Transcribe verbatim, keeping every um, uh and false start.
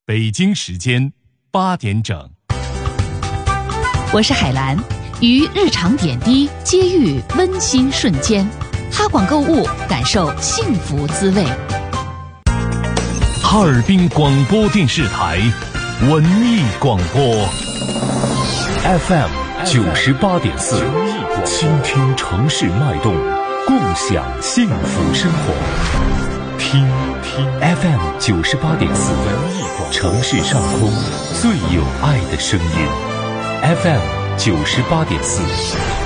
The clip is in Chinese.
北京时间八点整。 我是海兰，于日常点滴接遇温馨瞬间，哈广购物，感受幸福滋味。 哈尔滨广播电视台文艺广播 F M 九十八点四，倾听城市脉动，共享幸福生活。听听 F M 九十八点四，城市上空最有爱的声音。F M 九十八点四。